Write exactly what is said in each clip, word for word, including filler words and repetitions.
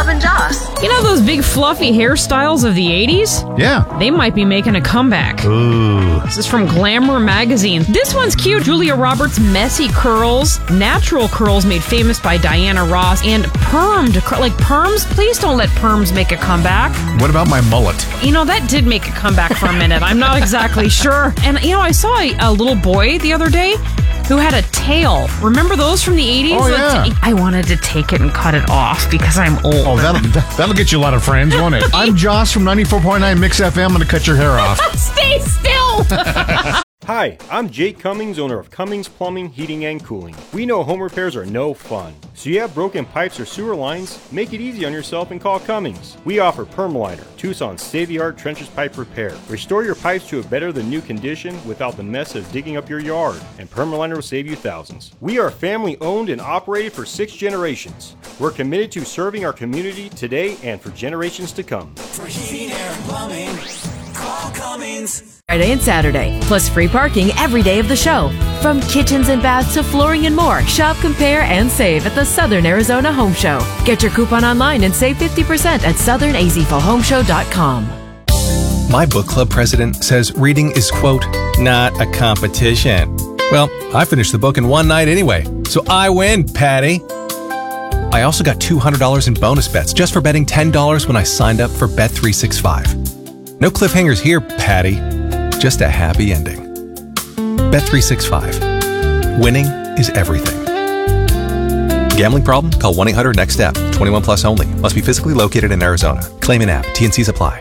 Bob and Joss. You know those big fluffy hairstyles of the eighties? Yeah. They might be making a comeback. Ooh. This is from Glamour magazine. This one's cute. Julia Roberts' messy curls, natural curls made famous by Diana Ross, and permed, cur- like perms. Please don't let perms make a comeback. What about my mullet? You know, that did make a comeback for a minute. I'm not exactly sure. And, you know, I saw a, a little boy the other day who had a tail. Remember those from the eighties? Oh, yeah. Like, I wanted to take it and cut it off because I'm old. Oh, that'll, that'll get you a lot of friends, won't it? I'm Joss from ninety-four point nine Mix F M. I'm going to cut your hair off. Stay still! Hi, I'm Jake Cummings, owner of Cummings Plumbing, Heating, and Cooling. We know home repairs are no fun. So you have broken pipes or sewer lines? Make it easy on yourself and call Cummings. We offer Permaliner, Tucson's state-of-the-art trenches pipe repair. Restore your pipes to a better than new condition without the mess of digging up your yard, and Permaliner will save you thousands. We are family owned and operated for six generations. We're committed to serving our community today and for generations to come. For heating, air, and plumbing, call Cummings. Friday and Saturday, plus free parking every day of the show. From kitchens and baths to flooring and more, shop, compare, and save at the Southern Arizona Home Show. Get your coupon online and save fifty percent at southern azfo home show dot com. My book club president says reading is, quote, not a competition. Well, I finished the book in one night anyway, so I win, Patty. I also got two hundred dollars in bonus bets just for betting ten dollars when I signed up for Bet three sixty-five. No cliffhangers here, Patty. Just a happy ending. Bet three sixty-five. Winning is everything. Gambling problem? Call one eight hundred next step. twenty-one plus only. Must be physically located in Arizona. Claim in app. T and Cs apply.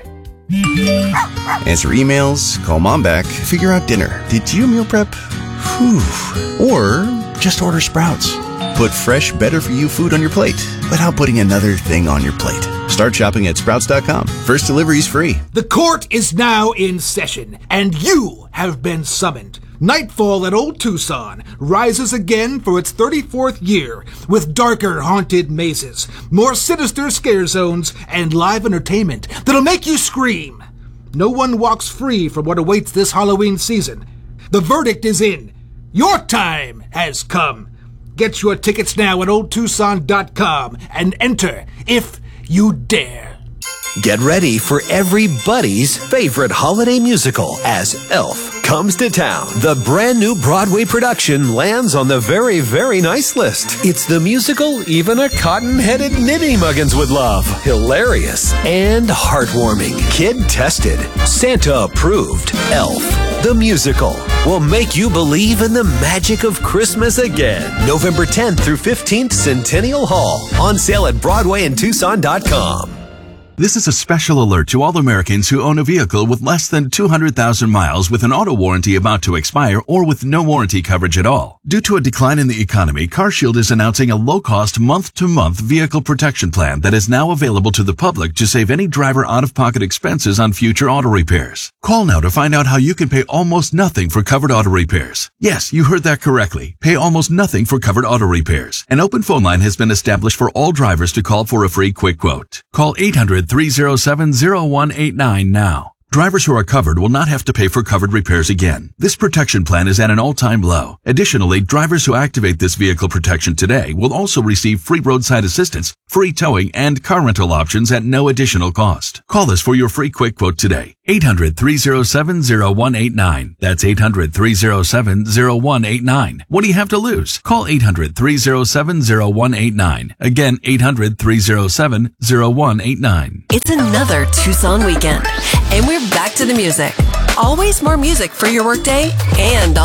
Answer emails, call mom back, figure out dinner. Did you meal prep? Whew. Or just order Sprouts. Put fresh, better-for-you food on your plate without putting another thing on your plate. Start shopping at sprouts dot com. First delivery's free. The court is now in session, and you have been summoned. Nightfall at Old Tucson rises again for its thirty-fourth year with darker haunted mazes, more sinister scare zones, and live entertainment that'll make you scream. No one walks free from what awaits this Halloween season. The verdict is in. Your time has come. Get your tickets now at old tucson dot com and enter if you dare. Get ready for everybody's favorite holiday musical as Elf comes to town. The brand new Broadway production lands on the very, very nice list. It's the musical even a cotton-headed ninny-muggins would love. Hilarious and heartwarming. Kid-tested. Santa-approved. Elf, the musical, will make you believe in the magic of Christmas again. November tenth through fifteenth, Centennial Hall. On sale at Broadway and Tucson dot com. This is a special alert to all Americans who own a vehicle with less than two hundred thousand miles with an auto warranty about to expire or with no warranty coverage at all. Due to a decline in the economy, CarShield is announcing a low-cost month-to-month vehicle protection plan that is now available to the public to save any driver out-of-pocket expenses on future auto repairs. Call now to find out how you can pay almost nothing for covered auto repairs. Yes, you heard that correctly. Pay almost nothing for covered auto repairs. An open phone line has been established for all drivers to call for a free quick quote. Call eight hundred, three oh seven, oh one eight nine now. Drivers who are covered will not have to pay for covered repairs again. This protection plan is at an all-time low. Additionally, drivers who activate this vehicle protection today will also receive free roadside assistance, free towing, and car rental options at no additional cost. Call us for your free quick quote today. eight hundred, three oh seven, oh one eight nine. That's eight hundred, three oh seven, oh one eight nine. What do you have to lose? Call eight hundred, three oh seven, oh one eight nine. Again, eight hundred, three oh seven, oh one eight nine. It's another Tucson weekend, and we're back to the music. Always more music for your workday and